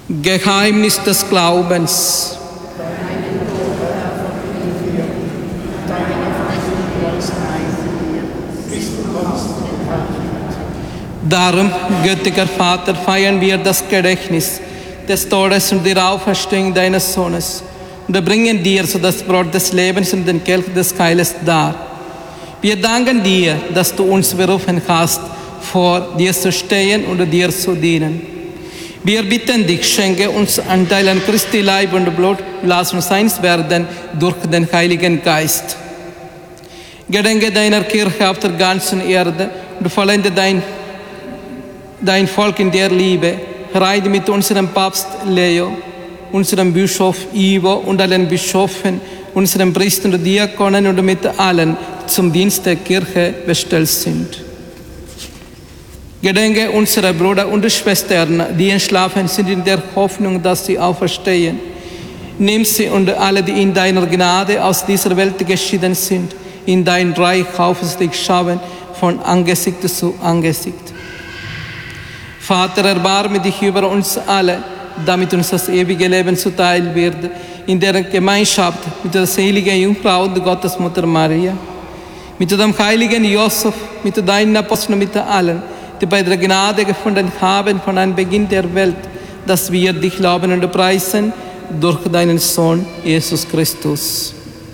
Geheimnis des Glaubens. Darum, göttlicher Vater, feiern wir das Gedächtnis des Todes und der Auferstehung deines Sohnes und bringen dir so das Brot des Lebens und den Kelch des Heiles dar. Wir danken dir, dass du uns berufen hast, vor dir zu stehen und dir zu dienen. Wir bitten dich, schenke uns Anteil an Christi Leib und Blut, lass uns eins werden durch den Heiligen Geist. Gedenke deiner Kirche auf der ganzen Erde und vollende dein Volk in der Liebe. Reide mit unserem Papst Leo, unserem Bischof Ivo und allen Bischöfen, unseren Priestern und Diakonen und mit allen, die zum Dienst der Kirche bestellt sind. Gedenke unserer Brüder und Schwestern, die entschlafen sind in der Hoffnung, dass sie auferstehen. Nimm sie und alle, die in deiner Gnade aus dieser Welt geschieden sind, in dein Reich aufrichtig schauen, von Angesicht zu Angesicht. Vater, erbarme dich über uns alle, damit uns das ewige Leben zuteil wird, in der Gemeinschaft mit der seligen Jungfrau und Gottesmutter Maria, mit dem heiligen Josef, mit deinen Aposteln und mit allen, die bei der Gnade gefunden haben von Anbeginn der Welt, dass wir dich loben und preisen durch deinen Sohn Jesus Christus.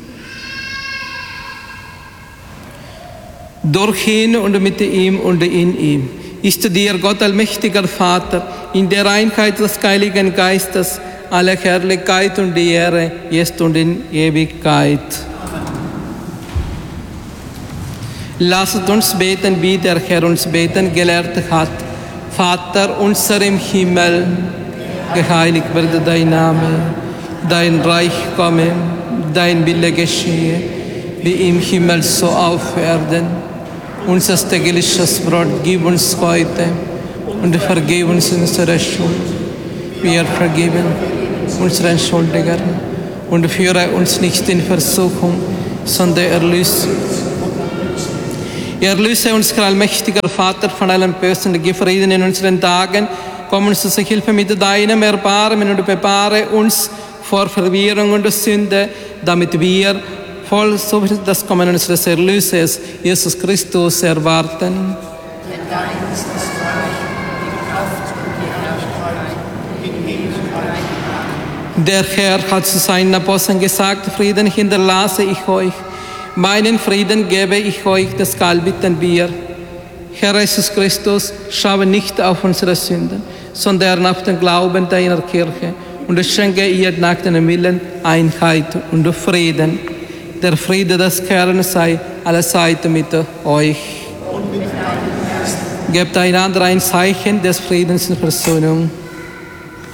Durch ihn und mit ihm und in ihm ist dir, Gott allmächtiger Vater, in der Einheit des Heiligen Geistes alle Herrlichkeit und die Ehre, jetzt und in Ewigkeit. Lasst uns beten, wie der Herr uns beten gelehrt hat. Vater unser im Himmel, geheiligt werde dein Name, dein Reich komme, dein Wille geschehe, wie im Himmel so auf Erden. Unser tägliches Brot gib uns heute und vergib uns unsere Schuld. Wir vergeben unseren Schuldigern und führe uns nicht in Versuchung, sondern erlöse uns, allmächtiger Vater, von allem Bösen und gib Frieden in unseren Tagen. Komm uns zur Hilfe mit deinem Erbarmen und bewahre uns vor Verwirrung und Sünde, damit wir voll so das Kommen unseres Erlösers, Jesus Christus, erwarten. Denn dein ist das Reich, die Kraft und die Herrlichkeit in Ewigkeit. Der Herr hat zu seinen Aposteln gesagt, Frieden hinterlasse ich euch, meinen Frieden gebe ich euch, deshalb bitten wir. Herr Jesus Christus, schaue nicht auf unsere Sünden, sondern auf den Glauben deiner Kirche und schenke ihr nach deinem Willen Einheit und Frieden. Der Friede des Herrn sei allezeit mit euch. Gebt einander ein Zeichen des Friedens und Versöhnung.